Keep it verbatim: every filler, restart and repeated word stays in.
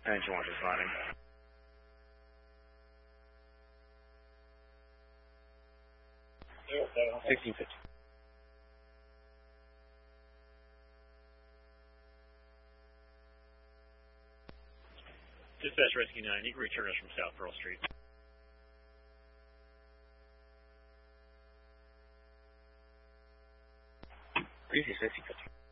Engine one responding. sixteen fifty. Dispatch Rescue nine, you can return us from South Pearl Street. Preview sixteen fifty.